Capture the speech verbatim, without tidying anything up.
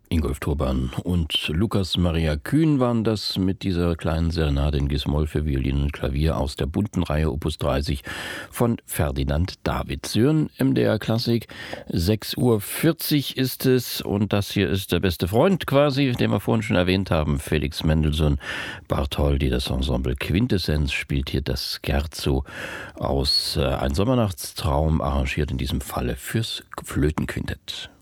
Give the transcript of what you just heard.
Ingolf Turban und Lukas Maria Kühn waren das mit dieser kleinen Serenade in Gs-Moll für Violine und Klavier aus der bunten Reihe Opus dreißig von Ferdinand David. Sie hören M D R Klassik, sechs Uhr vierzig ist es und das hier ist der beste Freund quasi, den wir vorhin schon erwähnt haben, Felix Mendelssohn Bartholdy. Das Ensemble Quintessenz spielt hier das Scherzo aus äh, Ein Sommernachtstraum, arrangiert in diesem Falle fürs Flötenquintett.